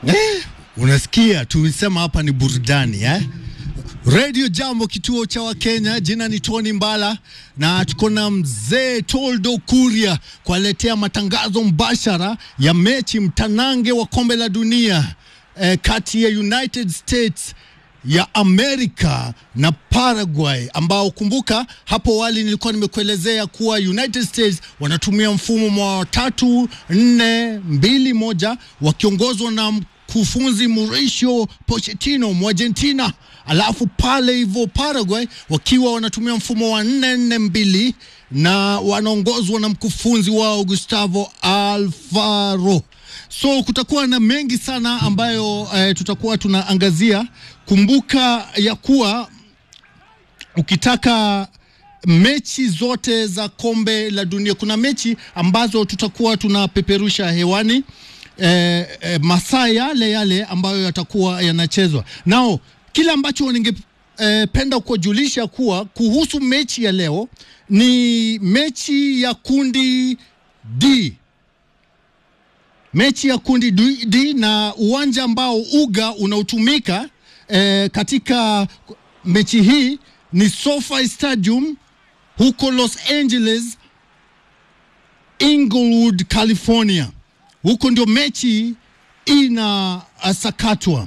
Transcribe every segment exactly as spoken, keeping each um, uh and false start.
Eh, unasikia tulisema hapa ni burudani eh? Radio Jambo, kituo cha Wakenya. Jina ni Tony Mbala na tuko na mzee Toldo Kuria kualetea matangazo mbashara ya mechi mtanange wa kombe la dunia eh, kati ya United States ya Amerika na Paraguay, ambao kumbuka hapo wali nilikuwa nimekuelezea kuwa United States wanatumia mfumo wa tatu nne mbili moja wakiongozwa na mkufunzi Mauricio Pochettino mwa Argentina. Alafu pale hivyo Paraguay wakiwa wanatumia mfumo wa nne nne mbili na wanaongozwa na mkufunzi wao Gustavo Alfaro. So kutakuwa na mengi sana ambayo eh, tutakuwa tunaangazia. Kumbuka ya kuwa ukitaka mechi zote za kombe la dunia, kuna mechi ambazo tutakuwa tunapeperusha hewani eh, eh, masaa yale yale ambayo yatakuwa yanachezwa. Nao kila ambacho ningependa eh, kujulisha kuwa kuhusu mechi ya leo ni mechi ya kundi D. Mechi ya kundi D, na uwanja ambao uga unaotumika eh, katika mechi hii ni SoFi Stadium huko Los Angeles, Inglewood, California. Huko ndio mechi ina sakatwa.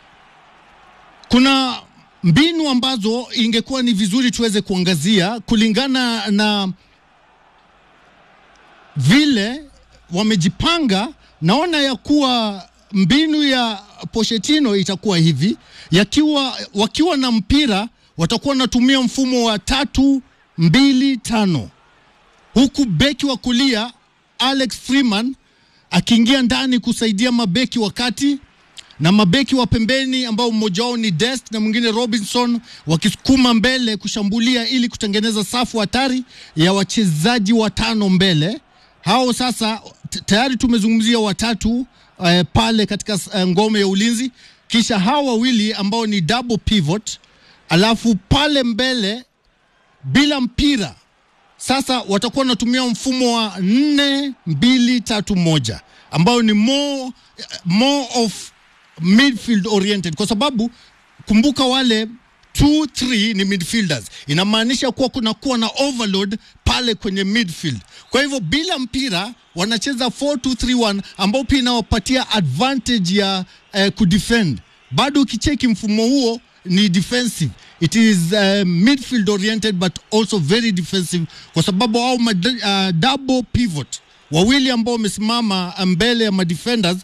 Kuna mbinu ambazo ingekuwa ni vizuri tuweze kuangazia kulingana na vile wamejipanga. Naona ya kuwa mbinu ya Pochettino itakuwa hivi, yakiwa wakiwa na mpira watakuwa natumia mfumo wa tatu mbili tano, huku beki wa kulia Alex Freeman akiingia ndani kusaidia mabeki wakati, na mabeki wa pembeni ambao mmoja wao ni Dest na mwingine Robinson wakisukuma mbele kushambulia ili kutengeneza safu hatari ya wachezaji watano mbele. Hao sasa tayari tumezungumzia watatu uh, pale katika uh, ngome ya ulinzi, kisha hawa wawili ambao ni double pivot, alafu pale mbele bila mpira sasa watakuwa natumia mfumo wa nne mbili tatu moja ambao ni more, more of midfield oriented, kwa sababu kumbuka wale two three ni midfielders, inamaanisha kuwa kuna kuwa na overload pale kwenye midfield. Kwa hivyo bila mpira wanacheza four two three one ambao pia inawapatia advantage ya uh, kudefend. Bado ukicheki mfumo huo ni defensive, it is uh, midfield oriented but also very defensive, kwa sababu au uh, double pivot wawili ambao wamesimama mbele ya madefenders,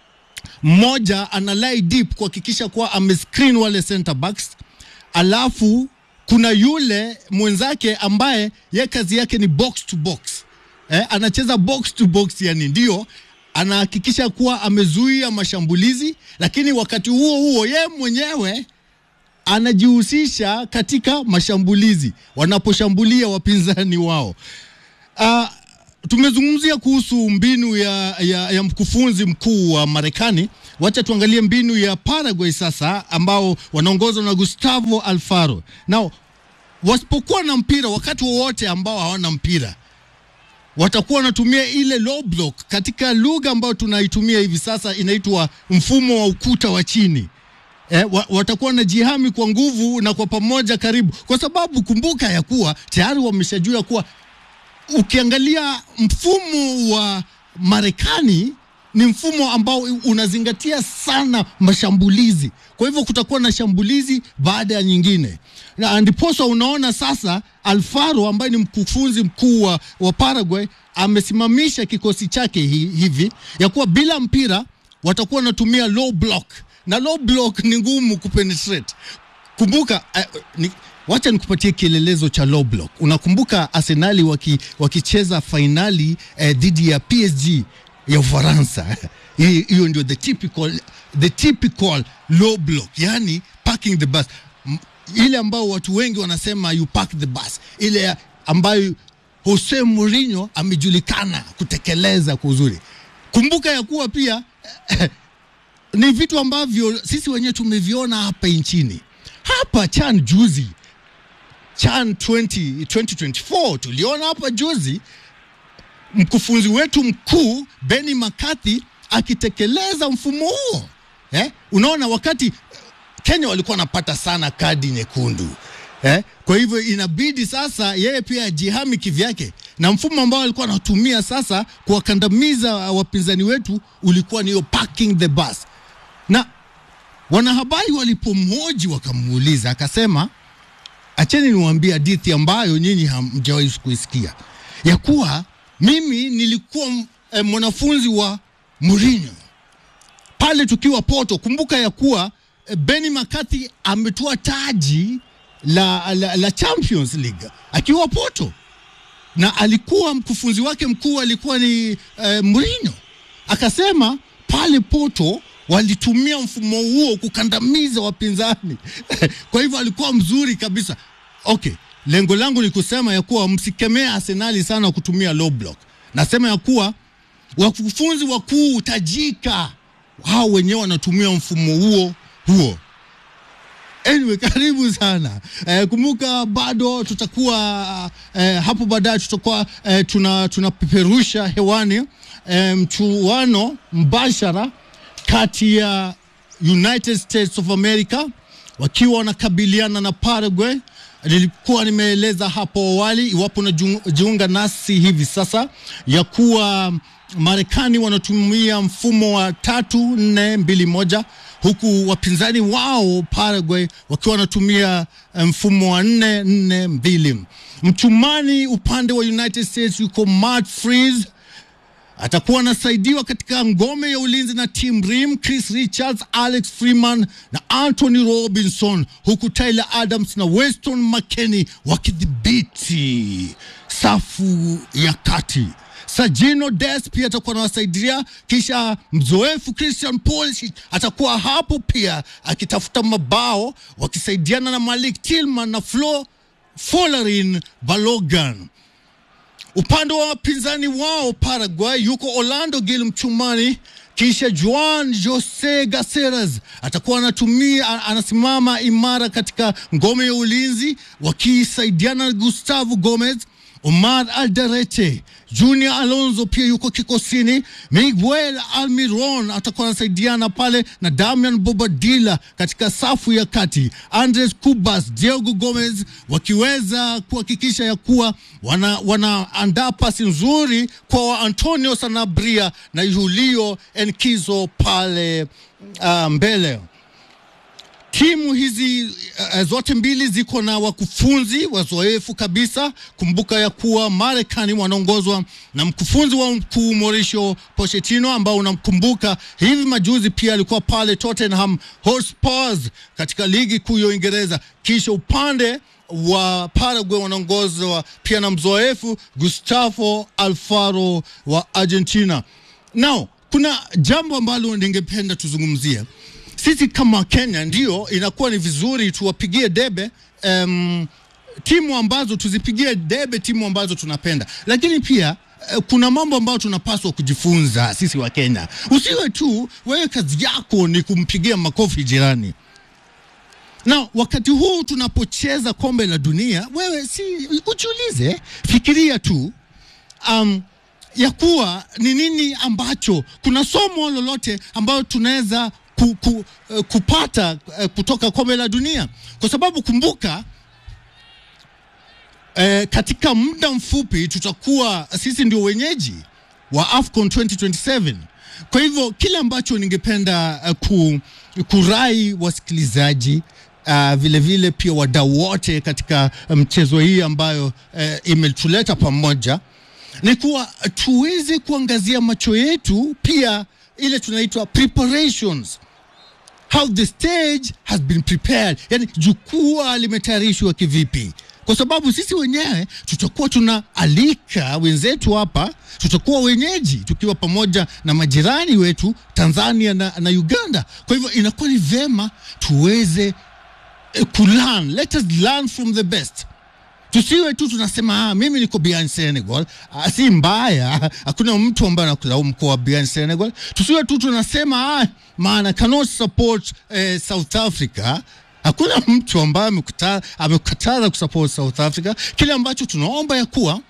mmoja ana lie deep kuhakikisha kuwa amescreen wale center backs, alafu kuna yule mwenzake ambaye ye kazi yake ni box to box eh, anacheza box to box, yani ndio anahakikisha kuwa amezuia mashambulizi, lakini wakati huo huo ye mwenyewe anajihusisha katika mashambulizi wanaposhambulia wapinzani wao. Uh, tumezungumzia kuhusu mbinu ya, ya, ya mkufunzi mkuu wa Marekani. Wacha tuangalie mbinu ya Paraguay sasa, ambao wanaongozwa na Gustavo Alfaro. Now, wasipokuwa na mpira wakati wowote ambao hawana mpira, watakuwa wanatumia ile low block. Katika lugha ambayo tunaitumia hivi sasa inaitwa mfumo wa ukuta wa chini. Eh, watakuwa na jihami kwa nguvu na kwa pamoja karibu, kwa sababu kumbuka ya kuwa tayari wameshajua kuwa ukiangalia mfumo wa Marekani ni mfumo ambao unazingatia sana mashambulizi. Kwa hivyo kutakuwa na shambulizi baada ya nyingine, na ndiposa unaona sasa Alfaro ambaye ni mkufunzi mkuu wa, wa Paraguay amesimamisha kikosi chake hi, hivi ya kuwa bila mpira watakuwa wanatumia low block, na low block ni ngumu kupenetrate. Kumbuka uh, ni, wacha nikupatie kielelezo cha low block. Unakumbuka Arsenal waki, wakicheza finali eh, dhidi ya P S G ya Ufaransa. Hiyo ndio the typical the typical low block, yani parking the bus, ile ambao watu wengi wanasema you park the bus, ile ambayo Jose Mourinho amejulikana kutekeleza kwa uzuri. Kumbuka ya kuwa pia ni vitu ambavyo sisi wenyewe tumeviona hapa nchini. Hapa Chan juzi, Chan twenty twenty-four tuliona hapa juzi mkufunzi wetu mkuu Benny McCarthy akitekeleza mfumo huo. eh? Unaona wakati Kenya walikuwa wanapata sana kadi nyekundu. Eh? Kwa hivyo inabidi sasa yeye pia ajihami kivyake, na mfumo ambao alikuwa anatumia sasa kuwakandamiza wapinzani wetu ulikuwa ni parking the bus. Na wanahabari walipomhoji wakamuuliza, akasema acheni niwaambie hadithi ambayo nyinyi hamjawahi kuisikia, ya kuwa mimi nilikuwa eh, mwanafunzi wa Mourinho pale tukiwa Porto. Kumbuka ya kuwa eh, Benny McCarthy ametoa taji La, la, la Champions League akiwa Porto, na alikuwa mkufunzi wake mkuu alikuwa ni uh, Mourinho. Akasema pale Porto walitumia mfumo huo kukandamiza wapinzani. Kwa hivyo alikuwa mzuri kabisa. Okay, lengo langu ni kusema ya kuwa msikemee Arsenal sana kutumia low block. Nasema ya kuwa wakufunzi wakuu tajika hao wenyewe wanatumia mfumo huo huo. Anyway, karibu sana. Eh, kumbuka bado tutakuwa eh, hapo baadaye tutakuwa eh, tuna tunapeperusha hewani eh, mchuano mbashara kati ya United States of America wakiwa wanakabiliana na Paraguay. Nilikuwa nimeeleza hapo awali, iwapo unajiunga nasi hivi sasa, ya kuwa Marekani wanatumia mfumo wa tatu nne mbili moja, huku wapinzani wao Paraguay wakiwa wanatumia mfumo wa nne nne mbili. Mchumani upande wa United States yuko Matt Freeze, atakuwa anasaidiwa katika ngome ya ulinzi na Tim Rim, Chris Richards, Alex Freeman na Anthony Robinson, huku Tyler Adams na Weston McKennie wakidhibiti safu ya kati. Sergino Dest pia atakuwa anawasaidia, kisha mzoefu Christian Pulisic atakuwa hapo pia akitafuta mabao, wakisaidiana na Malik Tillman na Flo Folarin Balogan. Upande wa wapinzani wao Paraguay yuko Orlando Gil mchumani, kisha Juan Jose Gaceres atakuwa anatumia anasimama imara katika ngome ya ulinzi, wakisaidiana na Gustavo Gomez. Omar Alderete, Junior Alonso pia yuko kikosini. Miguel Almiron atakuwa anasaidiana pale na Damian Bobadilla katika safu ya kati. Andres Cubas, Diego Gomez wakiweza kuhakikisha ya kuwa wana wanaandaa pasi nzuri kwa Antonio Sanabria na Julio Enkizo pale uh, mbele. Timu hizi uh, zote mbili ziko na wakufunzi wazoefu kabisa. Kumbuka ya kuwa Marekani wanaongozwa na mkufunzi wa mkuu Mauricio Pochettino, ambao unamkumbuka hivi majuzi pia alikuwa pale Tottenham Hotspur katika ligi kuu ya Uingereza. Kisha upande wa Paraguay wanaongozwa pia na mzoefu Gustavo Alfaro wa Argentina. Now, kuna jambo ambalo ningependa tuzungumzie. Sisi kama Kenya ndio inakuwa ni vizuri tuwapigie debe um, timu ambazo tuzipigie debe timu ambazo tunapenda. Lakini pia uh, kuna mambo ambayo tunapaswa kujifunza sisi wa Kenya. Usiwe tu wewe kazi yako ni kumpigia makofi jirani. Na wakati huu tunapocheza kombe la dunia, wewe si ujiulize, fikiria tu um, ya kuwa ni nini ambacho, kuna somo lolote ambayo tunaweza Ku, ku, uh, kupata uh, kutoka kombe la dunia. Kwa sababu kumbuka uh, katika muda mfupi tutakuwa sisi ndio wenyeji wa AFCON twenty twenty-seven. Kwa hivyo kile ambacho ningependa uh, ku, kurai wasikilizaji uh, vile vile pia wadau wote katika mchezo um, hii ambayo uh, imetuleta pamoja, ni kuwa tuweze kuangazia macho yetu pia ile tunaitwa preparations, how the stage has been prepared, yani jukwaa limetayarishwa kivipi. Kwa sababu sisi wenyewe tutakuwa tunaalika wenzetu hapa, tutakuwa wenyeji tukiwa pamoja na majirani wetu Tanzania na, na Uganda. Kwa hivyo inakuwa ni vema tuweze eh, kulearn, let us learn from the best. Tusiwe tu tunasema ah, mimi niko behind Senegal, ah, si mbaya, hakuna mtu ambaye anakulaumu kwa behind Senegal. Tusiwe tu tunasema ah, maana cannot support eh, South Africa, hakuna mtu ambaye amekataza amekataza kusupport South Africa. Kile ambacho tunaomba ya kuwa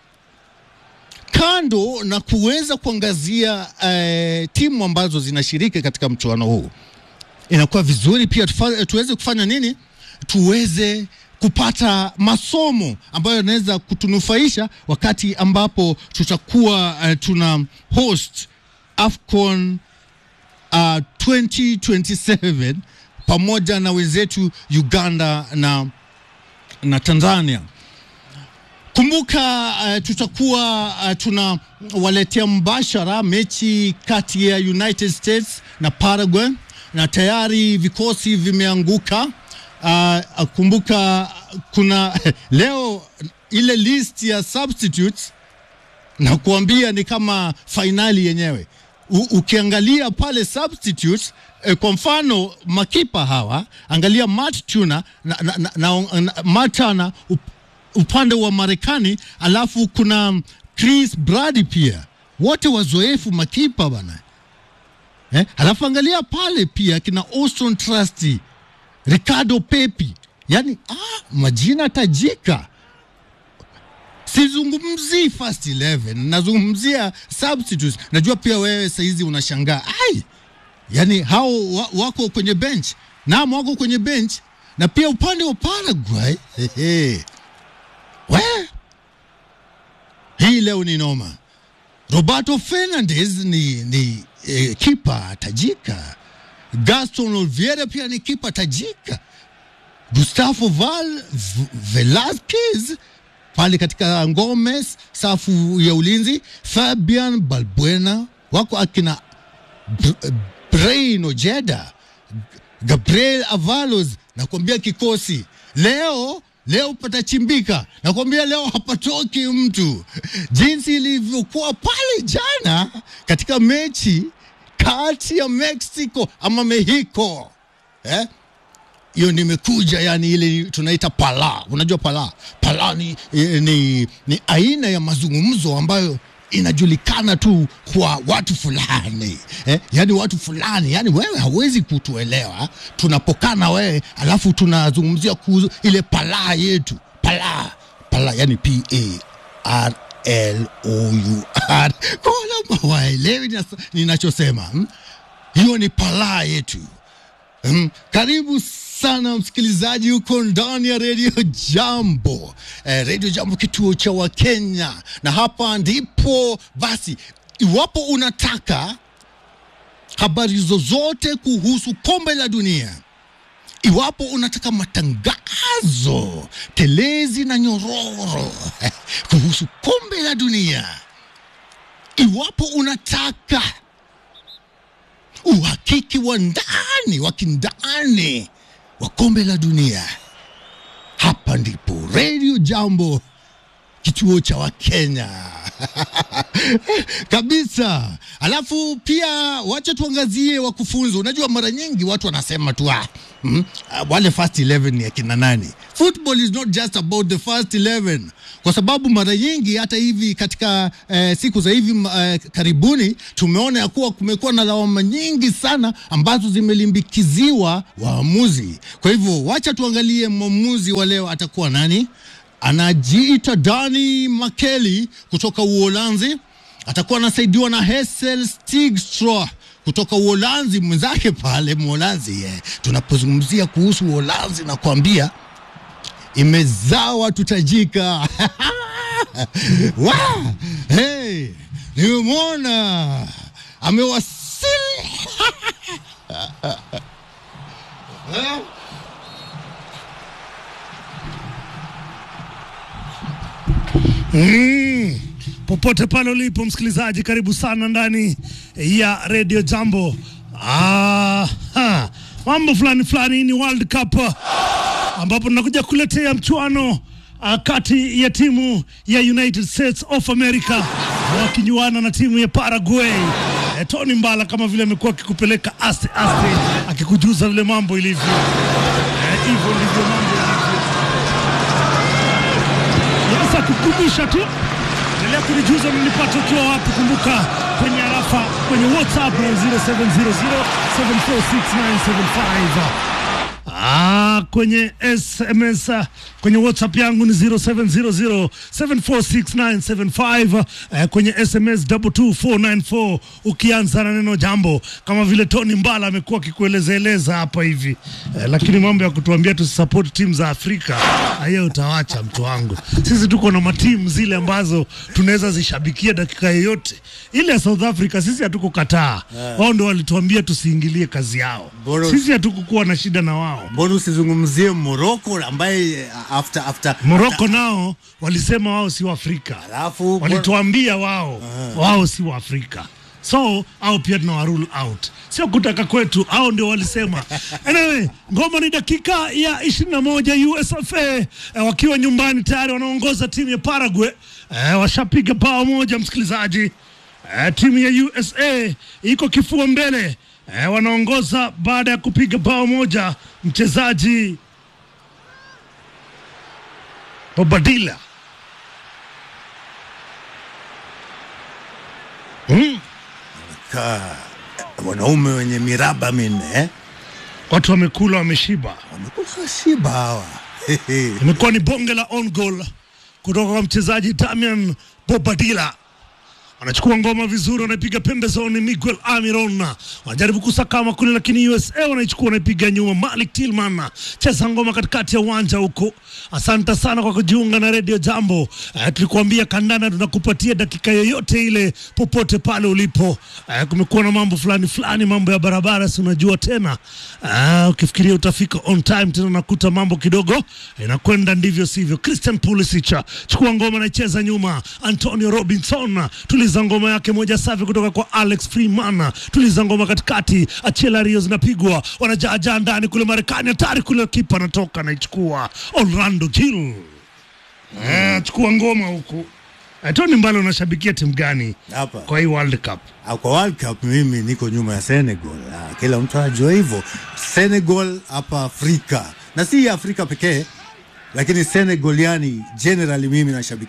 kando na kuweza kuangazia eh, timu ambazo zinashiriki katika mchuano huu, inakuwa vizuri pia tufa, tuweze kufanya nini? Tuweze kupata masomo ambayo yanaweza kutunufaisha wakati ambapo tutakuwa uh, tuna host AFCON uh, twenty twenty-seven pamoja na wenzetu Uganda na na Tanzania. Kumbuka uh, tutakuwa uh, tunawaletea mbashara mechi kati ya United States na Paraguay, na tayari vikosi vimeanguka. Uh, kumbuka kuna leo ile list ya substitutes na kuambia ni kama finali yenyewe. U, ukiangalia pale substitutes eh, kwa mfano makipa hawa, angalia Matt Turner na, na, na, na, na Matt Turner up, upande wa Marekani, alafu kuna Chris Brady pia, wote wazoefu makipa bana. Eh, alafu angalia pale pia kina Austin Trusty, Ricardo Pepi, yani ah, majina tajika. Sizungumzi first eleven, nazungumzia substitutes. Najua pia wewe saizi unashangaa, ai, yani hao wako kwenye bench, naam wako kwenye bench. Na pia upande wa Paraguay, hehe, we, hii leo ni noma. Roberto Fernandez ni, ni eh, kipa tajika. Gaston Oliveira pia ni kipa tajika. Gustavo Val Velasquez pale katika Gomez, safu ya ulinzi. Fabian Balbuena, wako akina Brain Ojeda, Gabriel Avalos. Nakwambia kikosi leo leo patachimbika. Nakwambia leo hapatoki mtu. Jinsi ilivyokuwa pale jana katika mechi kati ya Mexico ama Mexico, eh? Hiyo nimekuja, yani ile tunaita pala. Unajua pala? Pala ni, ni, ni aina ya mazungumzo ambayo inajulikana tu kwa watu fulani, eh? Yani watu fulani, yani wewe hawezi kutuelewa tunapokana wewe, alafu tunazungumzia kuhusu ile pala yetu. Pala, pala yani P A R L O U R. Kwa mawaelewi ninachosema, hmm? Hiyo ni pala yetu. Hmm? Karibu sana msikilizaji huko ndani ya Radio Jambo. Eh, Radio Jambo kituo cha Wakenya. Na hapa ndipo basi, iwapo unataka habari zozote kuhusu kombe la dunia, iwapo unataka matangazo telezi na nyororo kuhusu kombe la dunia, iwapo unataka uhakiki wa ndani wa kindani wa kombe la dunia, hapa ndipo Radio Jambo kituo cha Wakenya. Kabisa. Alafu pia wacha tuangazie wakufunzi. Unajua mara nyingi watu wanasema tu ah, mm, wale first eleven ni akina nani? Football is not just about the first eleven. Kwa sababu mara nyingi hata hivi katika eh, siku za hivi eh, karibuni tumeona ya kuwa kumekuwa na lawama nyingi sana ambazo zimelimbikiziwa waamuzi. Kwa hivyo wacha tuangalie mwamuzi wa leo atakuwa nani. Anajiita Dani Makeli kutoka Uholanzi. Atakuwa anasaidiwa na Hessel Stigstra kutoka Uholanzi, mwenzake pale Uholanzi. Yeah. Tunapozungumzia kuhusu Uholanzi na kuambia imezaa watu tajika. Wow! Hey, nimemwona amewasili. Mm. Popote pale ulipo msikilizaji, karibu sana ndani ya Radio Jambo. Ah, ha. Mambo fulani fulani ni World Cup, ambapo tunakuja kuletea mchuano uh, kati ya timu ya United States of America wakinyuana na timu ya Paraguay. E, Tony Mbala kama vile amekuwa akikupeleka aste aste akikujuza vile mambo ilivyo. E, hivyo ndivyo mambo ilivyo. Sasa kukumbusha tu, endelea kunijuza mnipata ukiwa wapi. Kumbuka kwenye arafa kwenye WhatsApp zero seven zero zero seven four six nine seven five. Ah, kwenye S M S kwenye WhatsApp yangu ni zero seven zero zero seven four six nine seven five, eh, kwenye S M S two two four nine four ukianza na neno jambo, kama vile Tony Mbala amekuwa akikuelezeleza hapa hivi, eh, lakini mambo ya kutuambia tusupport team za Afrika hayo utawacha mtu wangu. Sisi tuko na matimu zile ambazo tunaweza zishabikia dakika yoyote. Ile ya South Africa sisi hatukukataa, yeah. Wao ndio walituambia tusiingilie kazi yao. Boro, sisi hatukukuwa na shida na wao. Mbona usizungumzie Morocco ambaye after after Morocco nao walisema wao si wa Afrika. Alafu walituambia wao uh, wao si wa Afrika. So au pia tuna rule out. Sio kutaka kwetu, hao ndio walisema. Anyway, ngoma ni dakika ya ishirini na moja. U S F A eh, wakiwa nyumbani tayari wanaongoza timu ya Paraguay. Eh, washapiga bao moja msikilizaji. Eh, timu ya U S A iko kifua mbele. Eh, wanaongoza baada ya kupiga bao moja mchezaji Bobadilla. Hmm. Ka wanaume wenye miraba minne, eh? Watu wamekula wameshiba. Wamekula shiba hawa. Imekuwa ni bonge la on goal kutoka kwa mchezaji Damian Bobadilla. Anachukua ngoma vizuri, anapiga pembezoni. Miguel Almiron wanajaribu kusakama kule, lakini U S A wanaichukua, wanaipiga nyuma. Malik Tillman cheza ngoma katikati ya uwanja huko. Asante sana kwa kujiunga na Radio Jambo. Eh, tulikuambia kandanda tunakupatia dakika yoyote ile popote pale ulipo. Eh, kumekuwa na mambo fulani fulani, mambo ya barabara si unajua tena. Eh, ukifikiria utafika on time tena nakuta mambo kidogo inakwenda ndivyo sivyo. Christian Pulisic chukua ngoma na cheza nyuma. Antonio Robinson tuliza ngoma yake moja safi kutoka kwa Alex Freeman. Tuliza ngoma katikati, Achela Rio zinapigwa, wanajaja ndani kule Marekani, hatari kule, kipa anatoka na ichukua Orlando Gil. Mm. Eh, chukua ngoma huku. Eh, Tony Mbala unashabikia timu gani hapa kwa hii World Cup? Ah, kwa World Cup mimi niko nyuma ya Senegal. Ah, kila mtu anajua hivyo. Senegal hapa Afrika. Na si Afrika pekee, lakini Senegal yani generally mimi nashabikia